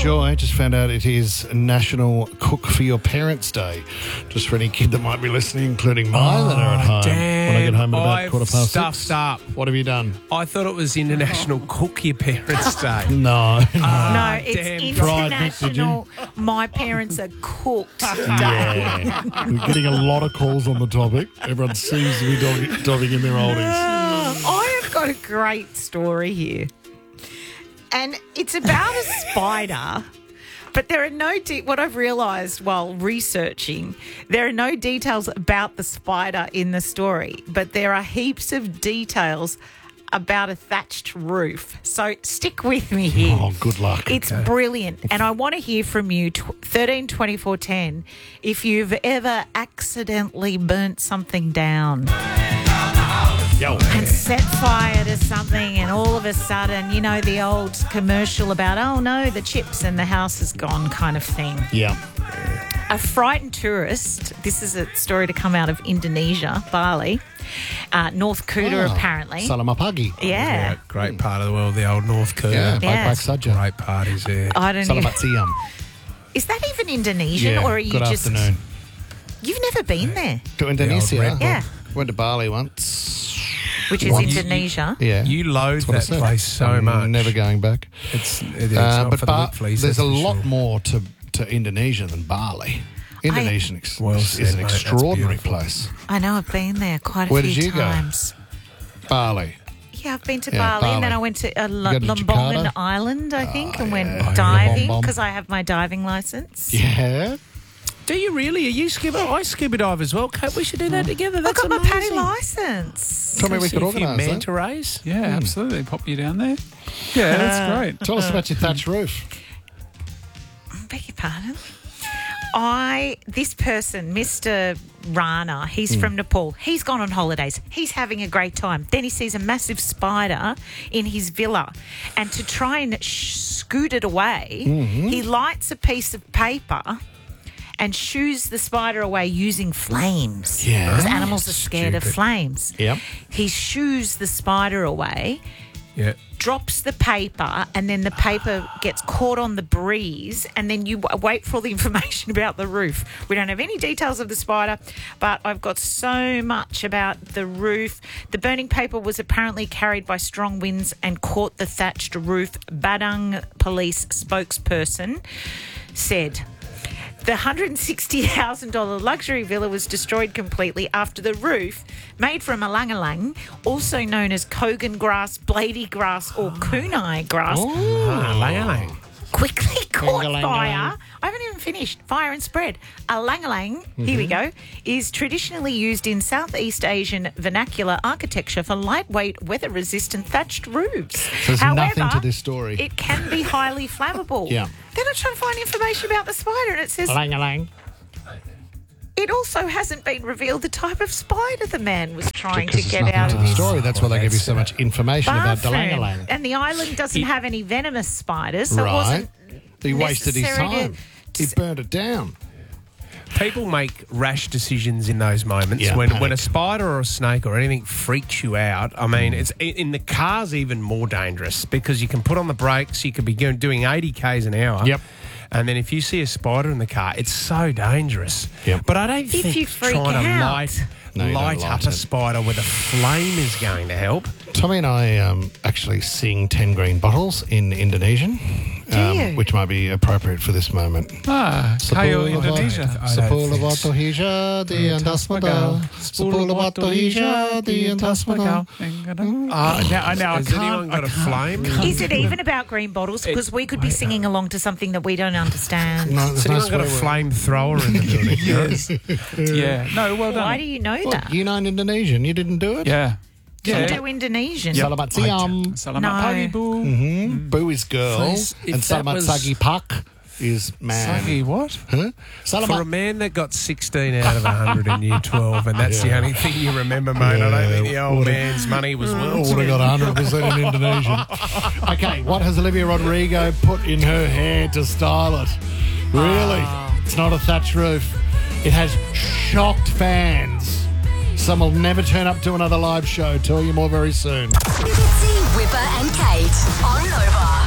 Joy. Just found out it is National Cook for Your Parents Day. Just for any kid that might be listening, including mine that are at home. Damn. When I get home at about I've 6:15. stuffed up. What have you done? I thought it was International Cook Your Parents Day. No. No, it's damn. Fried Nick, did you? international. My parents are cooked day. Yeah. We're getting a lot of calls on the topic. Everyone seems to be diving in their oldies. I have got a great story here. And it's about a spider, but there are no what I've realised while researching, there are no details about the spider in the story, but there are heaps of details about a thatched roof. So stick with me here. Oh, good luck. It's brilliant. And I want to hear from you, 13 24 10, if you've ever accidentally burnt something down. And set fire to something, and all of a sudden, you know, the old commercial about, oh no, the chips and the house is gone kind of thing. Yeah. A frightened tourist, this is a story to come out of Indonesia, Bali, North Kuta apparently. Salamapagi. Yeah. Great part of the world, the old North Kuta. Yeah. Yeah. Baik saja. Great parties there. I don't know. Selamat siang. Is that even Indonesian, Yeah. or are you Good just... afternoon. You've never been there, To Indonesia. Red Yeah. Went to Bali once. which is Once. Indonesia. Yeah. You loathe That's what I that said. place so I'm much. Never going back. It's not But for the weak fleas, there's a that's for lot sure. more to Indonesia than Bali. Indonesia Well is said, an mate. That's extraordinary beautiful. place. I know, I've been there quite a Where few did you go? times. Bali. Yeah, I've been to Yeah, Bali, and then Bali. I went to go to Lombongan Jakarta? Island, I think, and went yeah. diving Lombong. because I have my diving license. Yeah. Do you really? Are you scuba? I scuba dive as well. Kate, we should do that together. I've That's got my amazing. paddy license. Tell me we could See a few organise that. manta rays. Yeah, absolutely. Pop you down there. Yeah, that's great. Tell us about your thatched roof. Beg your pardon? This person, Mr. Rana, he's from Nepal. He's gone on holidays. He's having a great time. Then he sees a massive spider in his villa. And to try and scoot it away, he lights a piece of paper and shoos the spider away using flames. Yeah. Because animals are scared of Stupid. flames. Yep. He shoos the spider away, Yeah. drops the paper, and then the paper gets caught on the breeze, and then you wait for all the information about the roof. We don't have any details of the spider, but I've got so much about the roof. The burning paper was apparently carried by strong winds and caught the thatched roof. Badang police spokesperson said the $160,000 luxury villa was destroyed completely after the roof, made from alang-alang, also known as Kogan grass, bladey grass, or kunai grass, Lang-a-lang. quickly caught Alang-alang. fire. I haven't even finished. Fire and spread. Alang-alang, here we go, is traditionally used in Southeast Asian vernacular architecture for lightweight, weather-resistant thatched roofs. There's However, nothing to this story. it can be highly flammable. Yeah. Then I try to find information about the spider, and it says Alang-alang. it also hasn't been revealed the type of spider the man was trying Because to it's get nothing out to of the his story. That's why they give you so much information about the bathroom. Lang-a-lang. And the island doesn't have any venomous spiders, so it Right. wasn't He wasted his necessary time. to- He burned it down. People make rash decisions in those moments Yeah, when panic. a spider or a snake or anything freaks you out. I mean, it's in the car's even more dangerous because you can put on the brakes. You could be doing 80 k's an hour. Yep. And then if you see a spider in the car, it's so dangerous. Yep. But I don't If think you freak trying to out. No, you don't light light up a it. spider with a flame is going to help. Tommy and I actually sing 10 Green Bottles in Indonesian, you? which might be appropriate for this moment. Kayo Indonesia. Sepuluh botol hijau di atas megal. Sepuluh botol hijau di atas megal. Now I Has anyone can't. got a flame? Is it even about green bottles? Because we could be singing along to something that we don't understand. No, Has there's no anyone got a swear word. flamethrower in the building? Yes. Yeah. No, well done. Why do you know What, that? you know in Indonesian, you didn't do it? Yeah. You Yeah. do Indonesian. Selamat siang. Selamat No. pagi, Bu. Boo is girl, Please, if and that Selamat was- Sagi Pak is man. Sagi, what? Huh? For a Selamat. man that got 16 out of 100 in year 12, and that's the only thing you remember, mate. I don't think the old man's money was well Would have got spent. 100% in Indonesian. Okay, what has Olivia Rodrigo put in her hair to style it? Really? It's not a thatched roof. It has shocked fans. Some will never turn up to another live show. Tell you more very soon. Fitzy, Whipper and Kate on Nova.